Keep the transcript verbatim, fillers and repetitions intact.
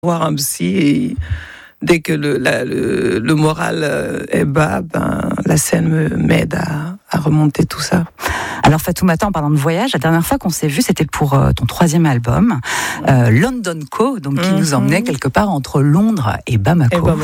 voir un psy et dès que le, la, le, le moral est bas, ben, la scène me, m'aide à, à remonter tout ça. Alors Fatoumata, en parlant de voyage, la dernière fois qu'on s'est vu, c'était pour euh, ton troisième album, euh, London Co, donc qui mm-hmm. nous emmenait quelque part entre Londres et Bamako. Et Bamako.